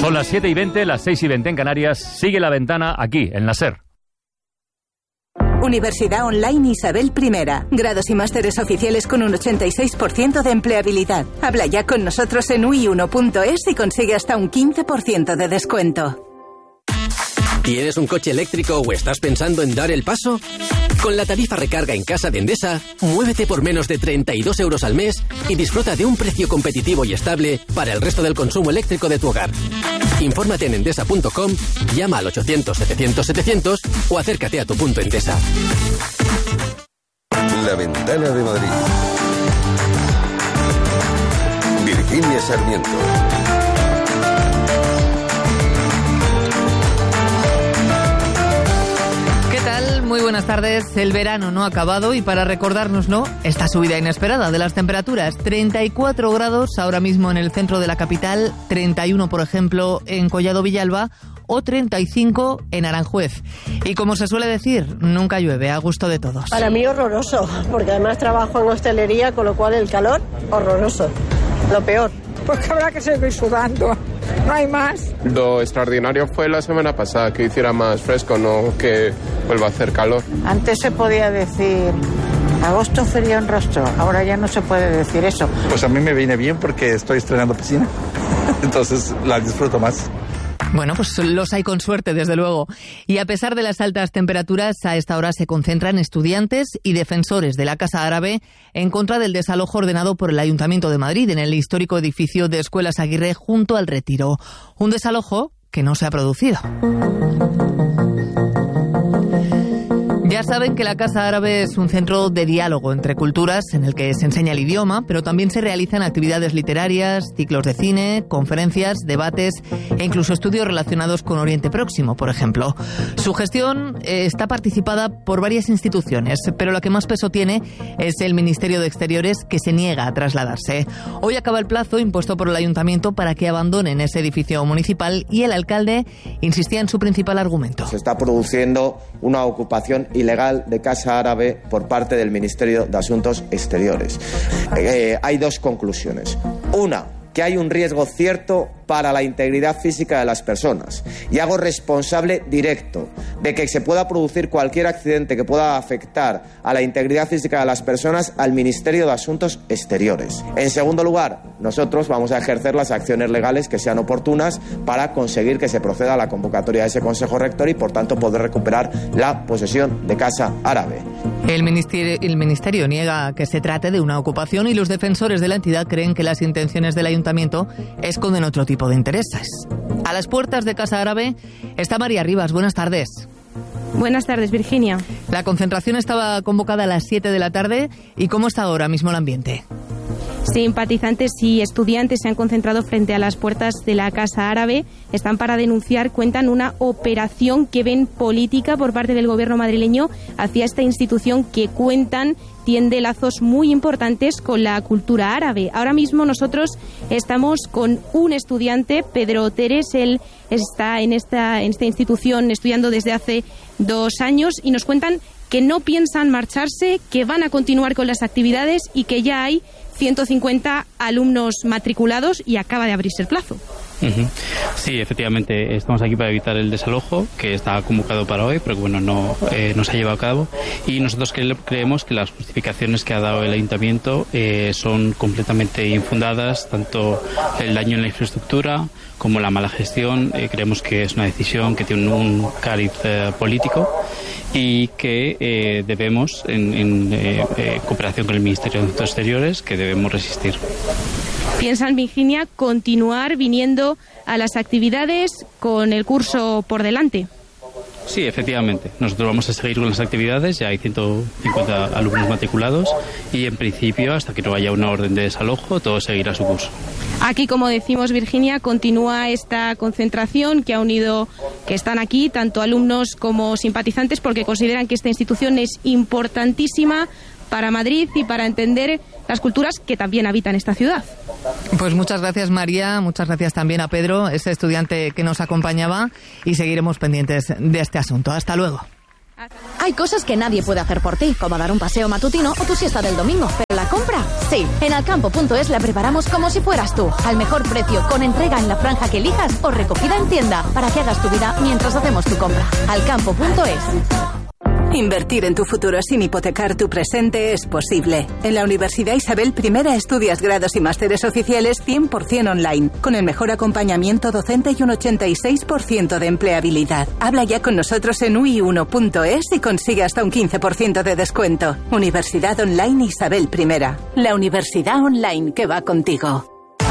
Son las 7:20, las 6:20 en Canarias. Sigue La Ventana aquí, en la SER. Universidad Online Isabel I. Grados y másteres oficiales con un 86% de empleabilidad. Habla ya con nosotros en ui1.es y consigue hasta un 15% de descuento. ¿Tienes un coche eléctrico o estás pensando en dar el paso? Con la tarifa recarga en casa de Endesa, muévete por menos de 32 euros al mes y disfruta de un precio competitivo y estable para el resto del consumo eléctrico de tu hogar. Infórmate en endesa.com, llama al 800-700-700 o acércate a tu punto Endesa. La Ventana de Madrid. Virginia Sarmiento. Muy buenas tardes. El verano no ha acabado y para recordárnoslo, esta subida inesperada de las temperaturas. 34 grados ahora mismo en el centro de la capital, 31 por ejemplo en Collado Villalba o 35 en Aranjuez. Y como se suele decir, nunca llueve, a gusto de todos. Para mí horroroso, porque además trabajo en hostelería, con lo cual el calor, horroroso. Lo peor. Pues que habrá que seguir sudando, no hay más. Lo extraordinario fue la semana pasada, que hiciera más fresco, no que vuelva a hacer calor. Antes se podía decir agosto frío en rostro, ahora ya no se puede decir eso. Pues a mí me viene bien porque estoy estrenando piscina, entonces la disfruto más. Bueno, pues los hay con suerte, desde luego. Y a pesar de las altas temperaturas, a esta hora se concentran estudiantes y defensores de la Casa Árabe en contra del desalojo ordenado por el Ayuntamiento de Madrid en el histórico edificio de Escuelas Aguirre junto al Retiro. Un desalojo que no se ha producido. Ya saben que la Casa Árabe es un centro de diálogo entre culturas en el que se enseña el idioma, pero también se realizan actividades literarias, ciclos de cine, conferencias, debates e incluso estudios relacionados con Oriente Próximo, por ejemplo. Su gestión está participada por varias instituciones, pero la que más peso tiene es el Ministerio de Exteriores, que se niega a trasladarse. Hoy acaba el plazo impuesto por el Ayuntamiento para que abandonen ese edificio municipal y el alcalde insistía en su principal argumento. Se está produciendo una ocupación ilegal de Casa Árabe por parte del Ministerio de Asuntos Exteriores. Hay dos conclusiones. Una, que hay un riesgo cierto para la integridad física de las personas y hago responsable directo de que se pueda producir cualquier accidente que pueda afectar a la integridad física de las personas al Ministerio de Asuntos Exteriores. En segundo lugar, nosotros vamos a ejercer las acciones legales que sean oportunas para conseguir que se proceda a la convocatoria de ese Consejo Rector y por tanto poder recuperar la posesión de Casa Árabe. El ministerio niega que se trate de una ocupación y los defensores de la entidad creen que las intenciones del Ayuntamiento esconden otro tipo de intereses. A las puertas de Casa Árabe está María Rivas. Buenas tardes. Buenas tardes, Virginia. La concentración estaba convocada a las 7 de la tarde. ¿Y cómo está ahora mismo el ambiente? Simpatizantes y estudiantes se han concentrado frente a las puertas de la Casa Árabe. Están para denunciar, cuentan, una operación que ven política por parte del gobierno madrileño hacia esta institución que cuentan tiende lazos muy importantes con la cultura árabe. Ahora mismo nosotros estamos con un estudiante, Pedro Teres. Él está en esta institución estudiando desde hace 2 años y nos cuentan que no piensan marcharse, que van a continuar con las actividades y que ya hay 150 alumnos matriculados y acaba de abrirse el plazo. Sí, efectivamente, estamos aquí para evitar el desalojo, que está convocado para hoy, pero bueno, no se ha llevado a cabo. Y nosotros creemos que las justificaciones que ha dado el Ayuntamiento son completamente infundadas, tanto el daño en la infraestructura como la mala gestión. Creemos que es una decisión que tiene un cariz político y que debemos, en cooperación con el Ministerio de Asuntos Exteriores, que debemos resistir. ¿Piensan, Virginia, continuar viniendo a las actividades con el curso por delante? Sí, efectivamente. Nosotros vamos a seguir con las actividades. Ya hay 150 alumnos matriculados y, en principio, hasta que no haya una orden de desalojo, todo seguirá su curso. Aquí, como decimos, Virginia, continúa esta concentración que ha unido, que están aquí tanto alumnos como simpatizantes, porque consideran que esta institución es importantísima para Madrid y para entender las culturas que también habitan esta ciudad. Pues muchas gracias, María, muchas gracias también a Pedro, ese estudiante que nos acompañaba, y seguiremos pendientes de este asunto. Hasta luego. Hay cosas que nadie puede hacer por ti, como dar un paseo matutino o tu siesta del domingo, pero la compra Sí, en Alcampo.es la preparamos como si fueras tú, al mejor precio, con entrega en la franja que elijas o recogida en tienda, para que hagas tu vida mientras hacemos tu compra. Alcampo.es. Invertir en tu futuro sin hipotecar tu presente es posible. En la Universidad Isabel I estudias grados y másteres oficiales 100% online, con el mejor acompañamiento docente y un 86% de empleabilidad. Habla ya con nosotros en ui1.es y consigue hasta un 15% de descuento. Universidad Online Isabel I. La universidad online que va contigo.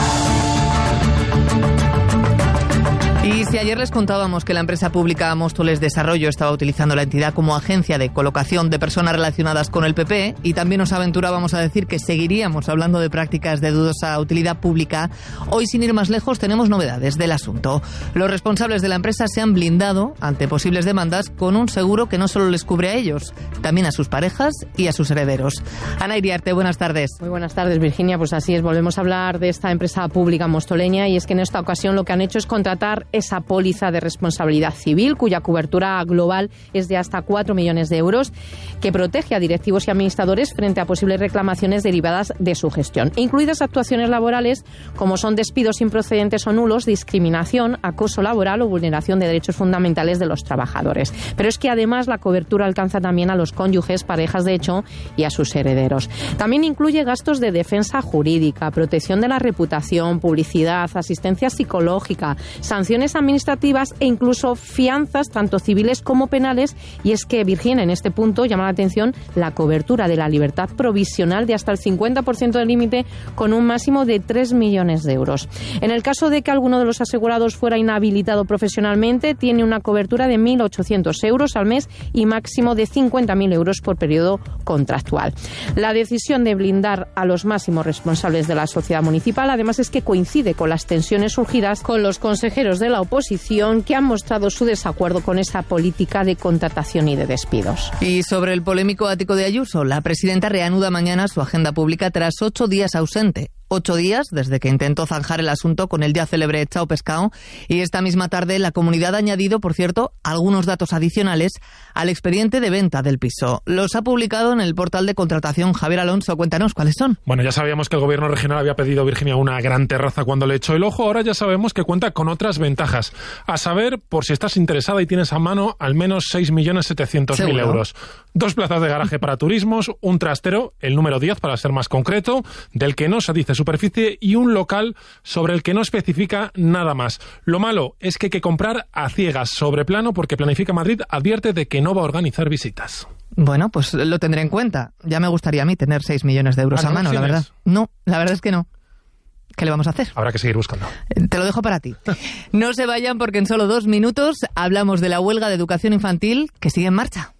Y si ayer les contábamos que la empresa pública Móstoles Desarrollo estaba utilizando la entidad como agencia de colocación de personas relacionadas con el PP, y también nos aventurábamos a decir que seguiríamos hablando de prácticas de dudosa utilidad pública, hoy, sin ir más lejos, tenemos novedades del asunto. Los responsables de la empresa se han blindado ante posibles demandas con un seguro que no solo les cubre a ellos, también a sus parejas y a sus herederos. Ana Iriarte, buenas tardes. Muy buenas tardes, Virginia. Pues así es, volvemos a hablar de esta empresa pública mostoleña, y es que en esta ocasión lo que han hecho es contratar esa póliza de responsabilidad civil, cuya cobertura global es de hasta 4 millones de euros, que protege a directivos y administradores frente a posibles reclamaciones derivadas de su gestión, incluidas actuaciones laborales como son despidos improcedentes o nulos, discriminación, acoso laboral o vulneración de derechos fundamentales de los trabajadores. Pero es que además la cobertura alcanza también a los cónyuges, parejas de hecho y a sus herederos. También incluye gastos de defensa jurídica, protección de la reputación, publicidad, asistencia psicológica, sanciones administrativas e incluso fianzas, tanto civiles como penales. Y es que, Virginia, en este punto llama la atención la cobertura de la libertad provisional de hasta el 50% del límite, con un máximo de 3 millones de euros. En el caso de que alguno de los asegurados fuera inhabilitado profesionalmente, tiene una cobertura de 1.800 euros al mes y máximo de 50.000 euros por periodo contractual. La decisión de blindar a los máximos responsables de la sociedad municipal, además, es que coincide con las tensiones surgidas con los consejeros de la oposición, que han mostrado su desacuerdo con esa política de contratación y de despidos. Y sobre el polémico ático de Ayuso, la presidenta reanuda mañana su agenda pública tras 8 días ausente. 8 días desde que intentó zanjar el asunto con el ya célebre Chao Pescado, y esta misma tarde la comunidad ha añadido, por cierto, algunos datos adicionales al expediente de venta del piso. Los ha publicado en el portal de contratación. Javier Alonso, cuéntanos cuáles son. Bueno, ya sabíamos que el gobierno regional había pedido a Virginia una gran terraza cuando le echó el ojo. Ahora ya sabemos que cuenta con otras ventajas. A saber, por si estás interesada y tienes a mano, al menos 6.700.000 euros. 2 plazas de garaje para turismos, un trastero, el número 10 para ser más concreto, del que no se dice superficie, y un local sobre el que no especifica nada más. Lo malo es que hay que comprar a ciegas sobre plano, porque Planifica Madrid advierte de que no va a organizar visitas. Bueno, pues lo tendré en cuenta. Ya me gustaría a mí tener 6 millones de euros a mano, la verdad. No, la verdad es que no. ¿Qué le vamos a hacer? Habrá que seguir buscando. Te lo dejo para ti. No se vayan, porque en solo 2 minutos hablamos de la huelga de educación infantil que sigue en marcha.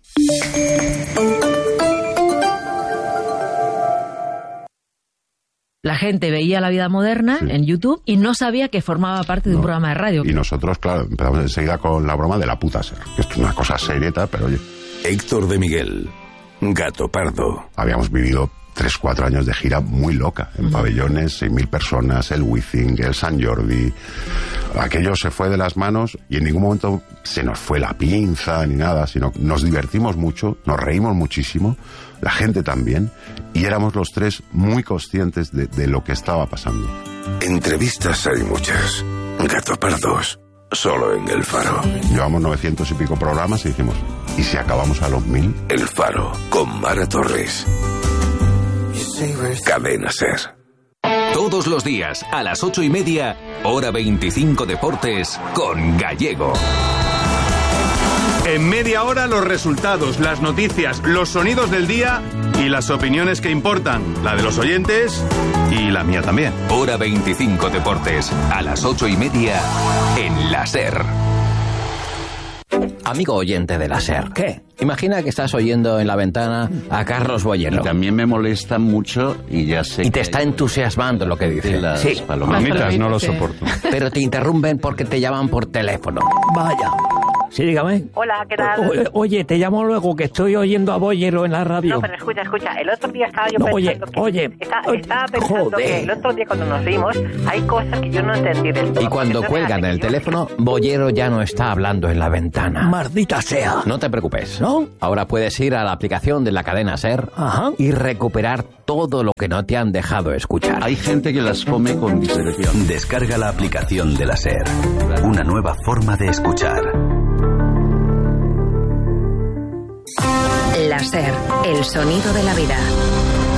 La gente veía La Vida Moderna en YouTube y no sabía que formaba parte de un programa de radio. Y nosotros, claro, empezamos enseguida con la broma de la puta SER. Esto es una cosa seria, pero oye... Héctor de Miguel, Gato Pardo. Habíamos vivido 3-4 años de gira muy loca, en pabellones, 6.000 personas, el Wizzing, el Sant Jordi. Aquello se fue de las manos y en ningún momento se nos fue la pinza ni nada, sino nos divertimos mucho, nos reímos muchísimo, la gente también, y éramos los tres muy conscientes de lo que estaba pasando. Entrevistas hay muchas, Gato Pardos, solo en El Faro. Llevamos 900 y pico programas y dijimos, ¿y si acabamos a los 1000? El Faro, con Mara Torres. Cadena SER. Todos los días, a las 8:30, hora 25 Deportes, con Gallego. En media hora, los resultados, las noticias, los sonidos del día y las opiniones que importan. La de los oyentes y la mía también. Hora 25 Deportes, a las 8:30, en la SER. Amigo oyente de la SER. ¿Qué? Imagina que estás oyendo en la ventana a Carlos Boyero. Y también me molesta mucho y ya sé. Y te está entusiasmando lo que dice. Sí, palomitas no lo soporto. Pero te interrumpen porque te llaman por teléfono. Vaya. Sí, dígame. Hola, ¿qué tal? Oye, te llamo luego, que estoy oyendo a Bollero en la radio. No, pero escucha. El otro día estaba yo pensando estaba pensando que el otro día cuando nos vimos hay cosas que yo no entendí del todo. Y cuando cuelgan el teléfono, Bollero ya no está hablando en la ventana. Maldita sea. No te preocupes. ¿No? Ahora puedes ir a la aplicación de la cadena SER y recuperar todo lo que no te han dejado escuchar. Hay gente que las come con discreción. Descarga la aplicación de la SER. Una nueva forma de escuchar. La SER, el sonido de la vida.